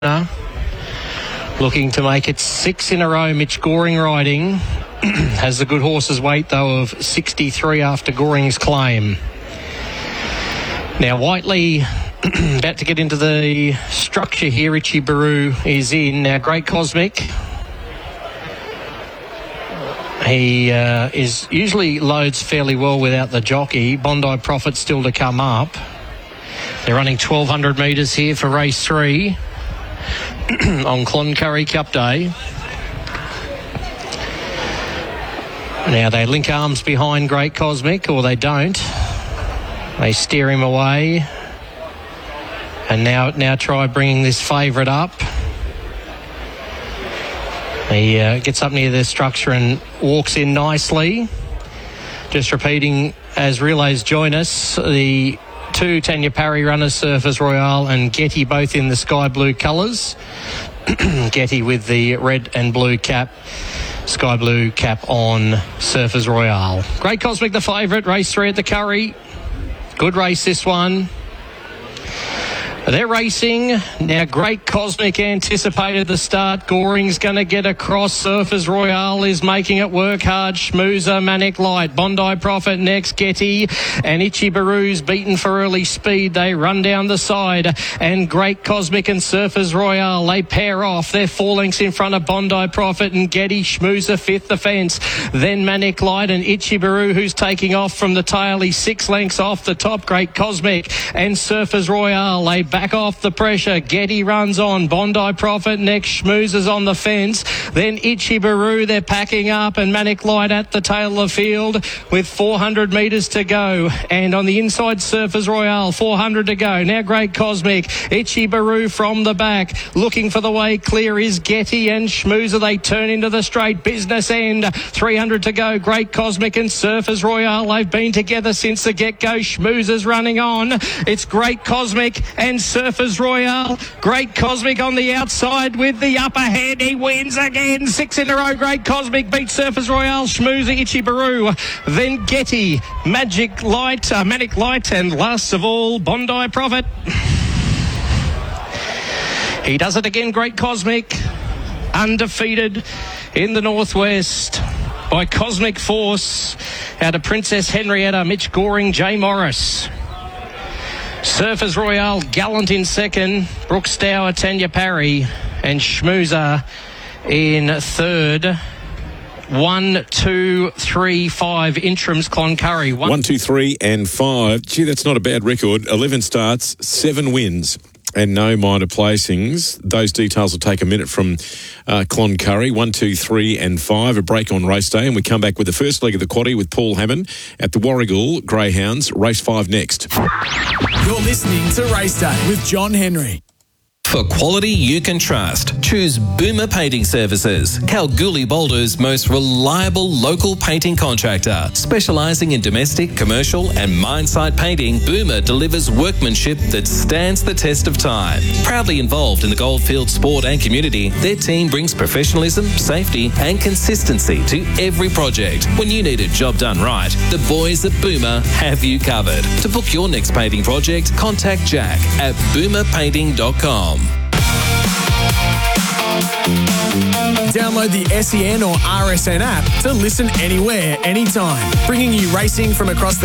Looking to make it 6 in a row. Mitch Goring riding. Has the good horse's weight, though, of 63 after Goring's claim. Now, Whiteley about to get into the structure here. Richie Baru is in. Now, Great Cosmic. He is usually loads fairly well without the jockey. Bondi Prophet still to come up. They're running 1,200 metres here for race 3 on Cloncurry Cup Day. Now they link arms behind Great Cosmic, or they don't. They steer him away. And now try bringing this favourite up. He gets up near the structure and walks in nicely. Just repeating as relays join us, the two Tanya Parry runners, Surfers Royale and Getty, both in the sky blue colours. Getty with the red and blue cap, sky blue cap on Surfers Royale. Great Cosmic the favourite, race 3 at the Curry. Good race this one. They're racing. Now Great Cosmic anticipated the start. Goring's going to get across. Surfers Royale is making it work hard. Schmoozer, Manic Light, Bondi Prophet next, Getty, and Itchy Baru's beaten for early speed. They run down the side, and Great Cosmic and Surfers Royale, they pair off. They're 4 lengths in front of Bondi Prophet and Getty. Schmoozer fifth the fence. Then Manic Light and Itchy Baru, who's taking off from the tail. He's 6 lengths off the top. Great Cosmic and Surfers Royale, they back off the pressure. Getty runs on. Bondi Prophet next. Schmoozer's on the fence. Then Itchy Baru, they're packing up, and Manic Light at the tail of the field with 400 metres to go. And on the inside, Surfers Royale, 400 to go. Now Great Cosmic. Itchy Baru from the back. Looking for the way clear is Getty and Schmoozer. They turn into the straight. Business End. 300 to go. Great Cosmic and Surfers Royale. They've been together since the get-go. Schmoozer's running on. It's Great Cosmic and Surfers Royale. Great Cosmic on the outside with the upper hand. He wins again. 6 in a row. Great Cosmic beats Surfers Royale, Schmoozer, Itchy Baru. Then Getty, Manic Light, and last of all, Bondi Prophet. He does it again, Great Cosmic. Undefeated in the Northwest by Cosmic Force out of Princess Henrietta, Mitch Goring, Jay Morris. Surfers Royale gallant in second, Brooke Stour, Tanya Parry, and Schmoozer in third. 1, 2, 3, 5 interims. Cloncurry 1, 2, 3 and 5. Gee, that's not a bad record. 11 starts, 7 wins and no minor placings. Those details will take a minute from Cloncurry. 1, 2, 3 and 5. A break on race day, and we come back with the first leg of the quaddie with Paul Hammond at the Warragul Greyhounds. Race 5 next. You're listening to Race Day with John Henry. For quality you can trust, choose Boomer Painting Services, Kalgoorlie Boulder's most reliable local painting contractor. Specialising in domestic, commercial and mine site painting, Boomer delivers workmanship that stands the test of time. Proudly involved in the Goldfield sport and community, their team brings professionalism, safety and consistency to every project. When you need a job done right, the boys at Boomer have you covered. To book your next painting project, contact Jack at boomerpainting.com. Download the SEN or RSN app to listen anywhere, anytime, bringing you racing from across the